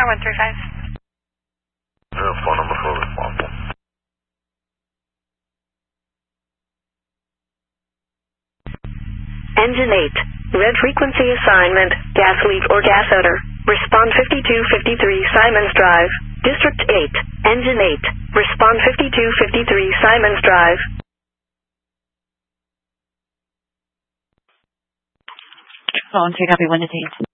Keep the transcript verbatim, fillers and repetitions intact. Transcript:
Star one three five. Uh, phone number for responsible. Engine eight. Red frequency assignment. Gas leak or gas odor. Respond fifty-two fifty-three Simons Drive. District eight. Engine eight. Respond fifty-two fifty-three Simons Drive. Phone three copy one to eight.